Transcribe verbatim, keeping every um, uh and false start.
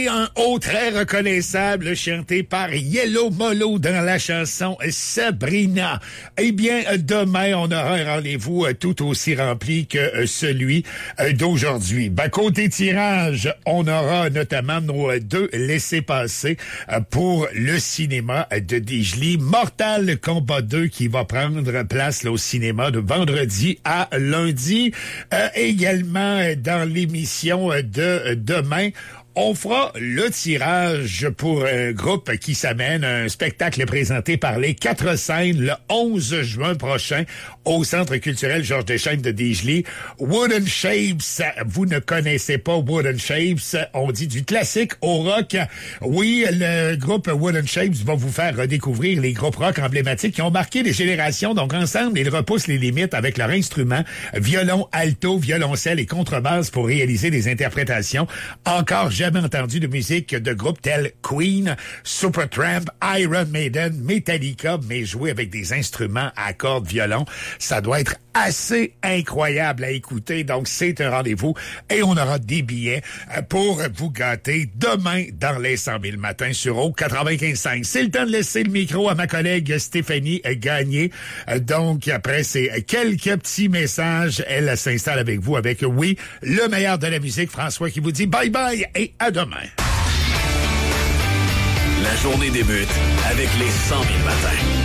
Un haut très reconnaissable chanté par Yellow Molo dans la chanson Sabrina. Eh bien, demain, on aura un rendez-vous tout aussi rempli que celui d'aujourd'hui. Ben, côté tirage, on aura notamment nos deux laissez-passer pour le cinéma de Desjolies. Mortal Kombat deux qui va prendre place là, au cinéma de vendredi à lundi. Euh, également, dans l'émission de demain, on fera le tirage pour un groupe qui s'amène un spectacle présenté par les Quatre Scènes le onze juin prochain au Centre culturel Georges Deschênes de Desjolies. Wooden Shapes, vous ne connaissez pas Wooden Shapes, on dit du classique au rock. Oui, le groupe Wooden Shapes va vous faire redécouvrir les groupes rock emblématiques qui ont marqué des générations. Donc ensemble, ils repoussent les limites avec leur instrument, violon, alto, violoncelle et contrebasse pour réaliser des interprétations encore jamais entendu de musique de groupes tels Queen, Supertramp, Iron Maiden, Metallica, mais joué avec des instruments à cordes violon. Ça doit être assez incroyable à écouter. Donc, c'est un rendez-vous et on aura des billets pour vous gâter demain dans les cent mille matins sur O quatre-vingt-quinze cinq. C'est le temps de laisser le micro à ma collègue Stéphanie Gagné. Donc, après ces quelques petits messages, elle s'installe avec vous avec, oui, le meilleur de la musique. François qui vous dit bye bye et à demain. La journée débute avec les cent mille matins.